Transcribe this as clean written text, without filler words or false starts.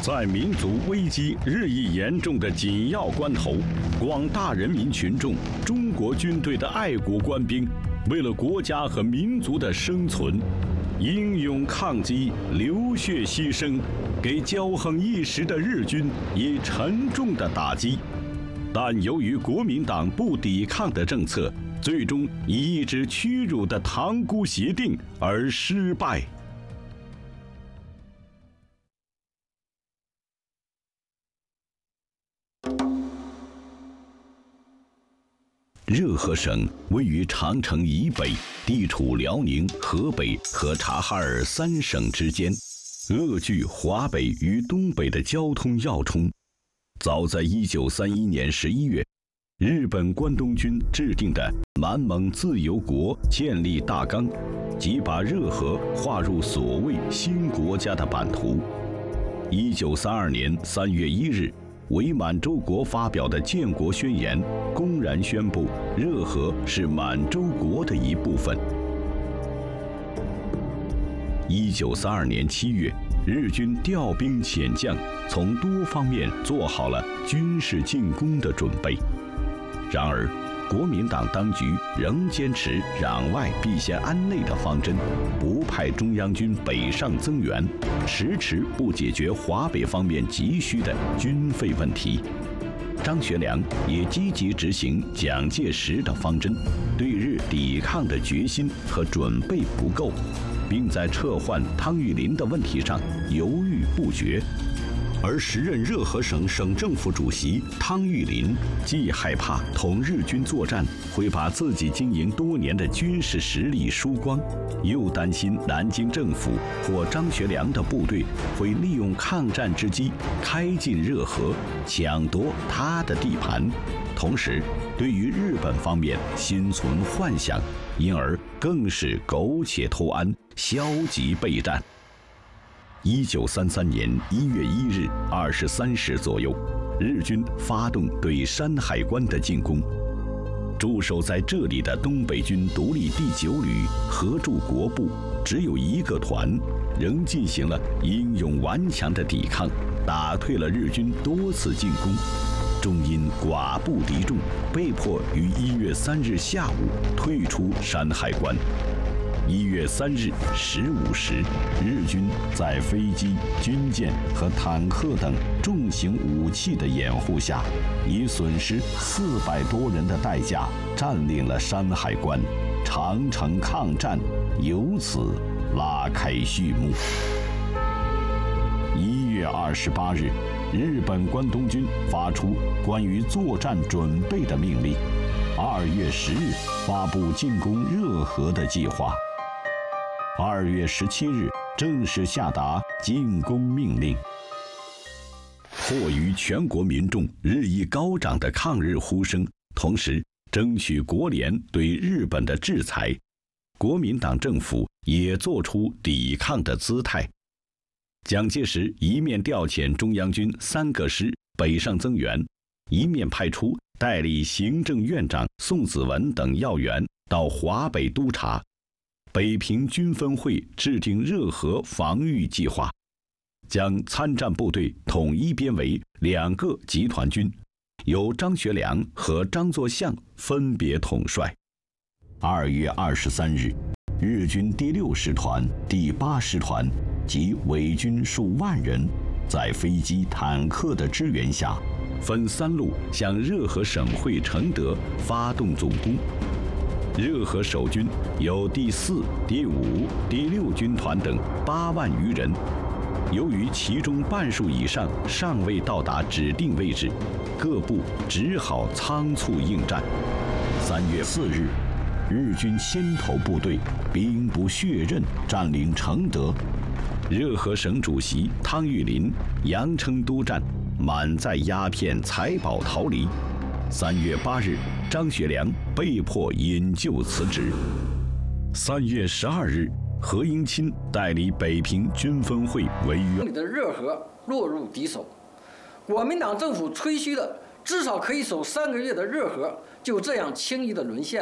在民族危机日益严重的紧要关头，广大人民群众、中国军队的爱国官兵，为了国家和民族的生存，英勇抗击，流血牺牲，给骄横一时的日军以沉重的打击。但由于国民党不抵抗的政策，最终以一纸屈辱的塘沽协定而失败。热河省位于长城以北，地处辽宁、河北和察哈尔3省之间，扼据华北与东北的交通要冲。早在1931年11月，日本关东军制定的满蒙自由国建立大纲，即把热河划入所谓新国家的版图。1932年3月1日，伪满洲国发表的建国宣言公然宣布热河是满洲国的一部分。1932年7月，日军调兵遣将，从多方面做好了军事进攻的准备。然而，国民党当局仍坚持攘外必先安内的方针，不派中央军北上增援，迟迟不解决华北方面急需的军费问题。张学良也积极执行蒋介石的方针，对日抵抗的决心和准备不够，并在撤换汤玉麟的问题上犹豫不决。而时任热河省省政府主席汤玉麟既害怕同日军作战会把自己经营多年的军事实力输光，又担心南京政府或张学良的部队会利用抗战之机开进热河，抢夺他的地盘，同时对于日本方面心存幻想，因而更是苟且偷安，消极备战。1933年1月1日23时左右，日军发动对山海关的进攻。驻守在这里的东北军独立第9旅合驻国部只有1个团，仍进行了英勇顽强的抵抗，打退了日军多次进攻。终因寡不敌众，被迫于1月3日下午退出山海关。1月3日15时，日军在飞机、军舰和坦克等重型武器的掩护下，以损失400多人的代价占领了山海关，长城抗战由此拉开序幕。1月28日，日本关东军发出关于作战准备的命令。2月10日，发布进攻热河的计划。2月17日，正式下达进攻命令。迫于全国民众日益高涨的抗日呼声，同时争取国联对日本的制裁，国民党政府也做出抵抗的姿态。蒋介石一面调遣中央军3个师北上增援，一面派出代理行政院长宋子文等要员到华北督察。北平军分会制定热河防御计划，将参战部队统一编为2个集团军，由张学良和张作相分别统帅。2月23日，日军第6师团、第8师团及伪军数万人，在飞机、坦克的支援下，分3路向热河省会承德发动总攻。热河守军有第4、第5、第6军团等8万余人，由于其中半数以上尚未到达指定位置，各部只好仓促应战。3月4日，日军先头部队兵不血刃占领承德，热河省主席汤玉麟扬称督战，满载鸦片财宝逃离。3月8日，张学良被迫引咎辞职。3月12日，何应钦代理北平军分会委员。 里的热河落入敌手，国民党政府吹嘘的至少可以守3个月的热河，就这样轻易的沦陷。